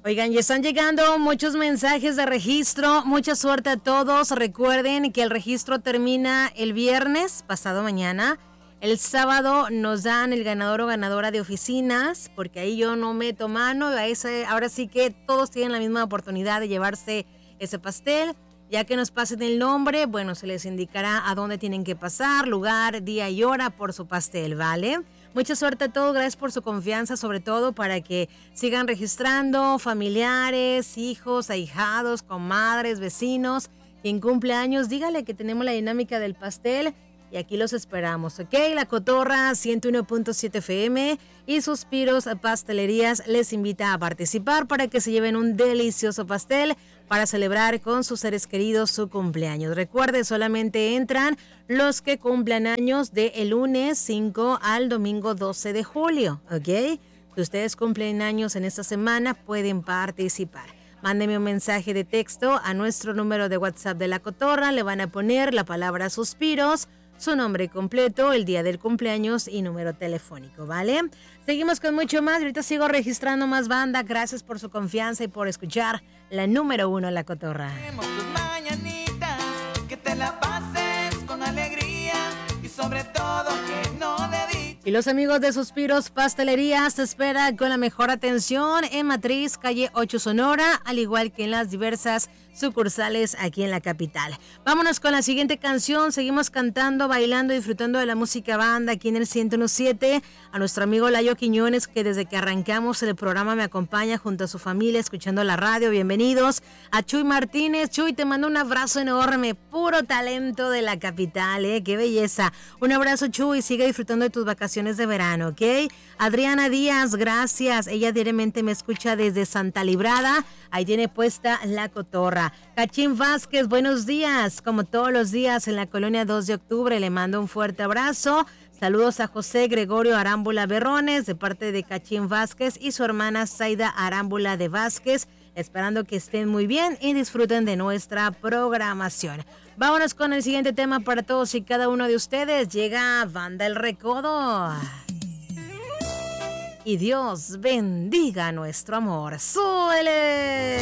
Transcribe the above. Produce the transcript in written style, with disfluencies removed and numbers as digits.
Oigan, ya están llegando muchos mensajes de registro. Mucha suerte a todos. Recuerden que el registro termina el viernes, pasado mañana. El sábado nos dan el ganador o ganadora de oficinas, porque ahí yo no meto mano. Ahora sí que todos tienen la misma oportunidad de llevarse ese pastel. Ya que nos pasen el nombre, bueno, se les indicará a dónde tienen que pasar, lugar, día y hora por su pastel, ¿vale? Mucha suerte a todos, gracias por su confianza, sobre todo para que sigan registrando familiares, hijos, ahijados, comadres, vecinos. Quien cumple años, dígale que tenemos la dinámica del pastel y aquí los esperamos, ¿ok? La Cotorra 101.7 FM y Suspiros Pastelerías les invita a participar para que se lleven un delicioso pastel para celebrar con sus seres queridos su cumpleaños. Recuerde, solamente entran los que cumplan años de el lunes 5 al domingo 12 de julio, ¿ok? Si ustedes cumplen años en esta semana, pueden participar. Mándeme un mensaje de texto a nuestro número de WhatsApp de La Cotorra, le van a poner la palabra Suspiros, su nombre completo, el día del cumpleaños y número telefónico, ¿vale? Seguimos con mucho más. Ahorita sigo registrando más banda. Gracias por su confianza y por escuchar la número 1, La Cotorra. Tus mañanitas, que te la pases con alegría y sobre todo que no dediques. Y los amigos de Suspiros Pastelerías te esperan con la mejor atención en Matriz, calle 8 Sonora, al igual que en las diversas sucursales aquí en la capital. Vámonos con la siguiente canción. Seguimos cantando, bailando, disfrutando de la música banda aquí en el 101.7. A nuestro amigo Layo Quiñones, que desde que arrancamos el programa me acompaña junto a su familia escuchando la radio. Bienvenidos. A Chuy Martínez. Chuy, te mando un abrazo enorme. Puro talento de la capital, qué belleza. Un abrazo, Chuy. Sigue disfrutando de tus vacaciones de verano, ¿ok? Adriana Díaz, gracias. Ella diariamente me escucha desde Santa Librada. Ahí tiene puesta La Cotorra. Cachín Vázquez, buenos días. Como todos los días en la colonia 2 de octubre, le mando un fuerte abrazo. Saludos a José Gregorio Arámbula Berrones de parte de Cachín Vázquez y su hermana Zaida Arámbula de Vázquez. Esperando que estén muy bien y disfruten de nuestra programación. Vámonos con el siguiente tema para todos y cada uno de ustedes. Llega Banda El Recodo. Y Dios bendiga nuestro amor. ¡Súbele!